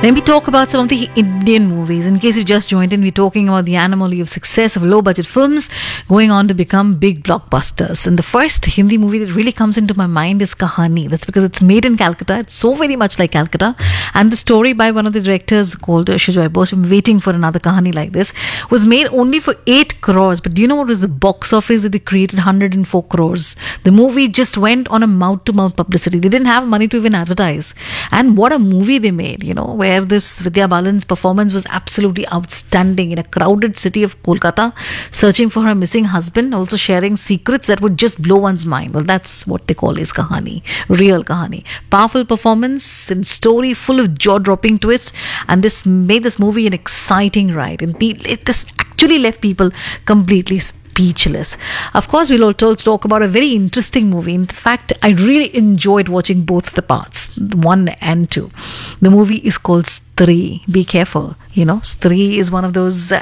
Then we talk about some of the Indian movies. In case you just joined in, we're talking about the anomaly of success of low-budget films going on to become big blockbusters. And the first Hindi movie that really comes into my mind is Kahani. That's because it's made in Calcutta. It's so very much like Calcutta. And the story by one of the directors called Shujoy Bose, I'm waiting for another Kahani like this, was made only for 8 crores. But do you know what was the box office that they created? 104 crores. The movie just went on a mouth-to-mouth publicity. They didn't have money to even advertise. And what a movie they made, where this Vidya Balan's performance was absolutely outstanding in a crowded city of Kolkata, searching for her missing husband, also sharing secrets that would just blow one's mind. Well, that's what they call is Kahani, real Kahani. Powerful performance and story full of jaw-dropping twists, and this made this movie an exciting ride. And this actually left people completely speechless. Of course, we'll also talk about a very interesting movie. In fact, I really enjoyed watching both the parts, 1 and 2. The movie is called Stree. Be careful. Stree is one of those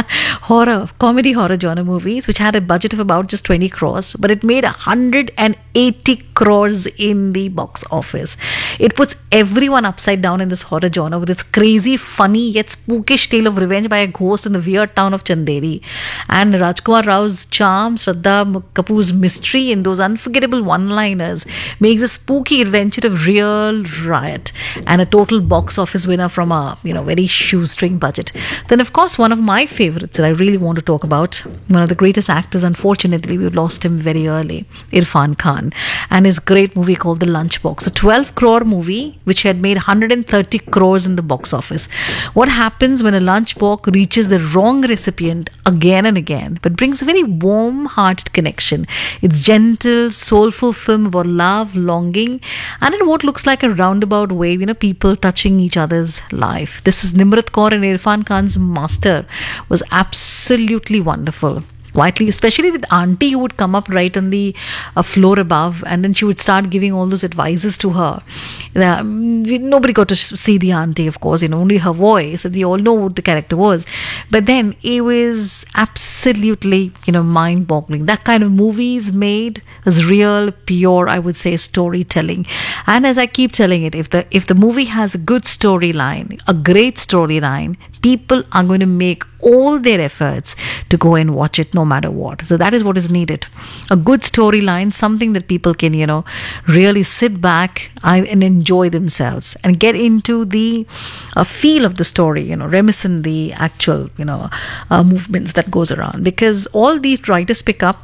comedy horror genre movies which had a budget of about just 20 crores, but it made 180 crores in the box office. It puts everyone upside down in this horror genre with its crazy, funny yet spookish tale of revenge by a ghost in the weird town of Chanderi. And Rajkumar Rao's charm, Shraddha Kapoor's mystery, and those unforgettable one-liners makes a spooky adventure of real riot and a total box office winner from a very shoestring budget. Then, of course, one of my favorites that I really want to talk about, one of the greatest actors, unfortunately, we lost him very early, Irfan Khan, and his great movie called The Lunchbox, a 12 crore movie which had made 130 crores in the box office. What happens when a lunchbox reaches the wrong recipient again and again, but brings a very warm-hearted connection? It's gentle, soulful film about love, longing, and in what looks like a roundabout way, people touching each other's life. This is Nimrat Kaur and Irfan Khan's master was absolutely wonderful. Quietly, especially with auntie who would come up right on the floor above, and then she would start giving all those advices to her. Nobody got to see the auntie, of course, only her voice, and we all know what the character was. But then it was absolutely, mind-boggling. That kind of movies made was real, pure, I would say, storytelling. And as I keep telling it, if the movie has a good storyline, a great storyline, people are going to make all their efforts to go and watch it no matter what. So that is what is needed. A good storyline, something that people can, really sit back and enjoy themselves and get into the feel of the story, reminiscent the actual, movements that goes around. Because all these writers pick up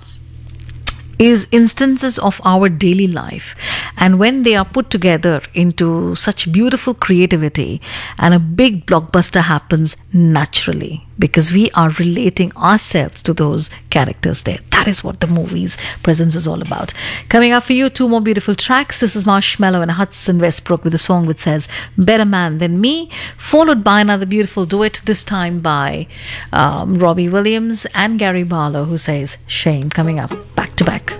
is instances of our daily life, and when they are put together into such beautiful creativity, and a big blockbuster happens naturally because we are relating ourselves to those characters there. That is what the movie's presence is all about. Coming up for you, 2 more beautiful tracks. This is Marshmello and Hudson Westbrook with a song which says Better Man Than Me, followed by another beautiful duet, this time by Robbie Williams and Gary Barlow, who says Shame. Coming up back to back.